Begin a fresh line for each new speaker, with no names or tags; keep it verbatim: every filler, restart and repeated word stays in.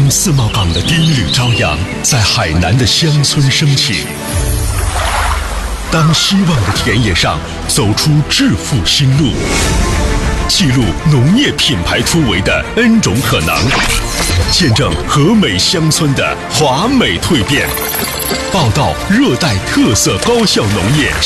当自贸港的第一缕朝阳在海南的乡村升起，当希望的田野上走出致富新路，记录农业品牌突围的 N 种可能，见证和美乡村的华美蜕变，报道热带特色高效农业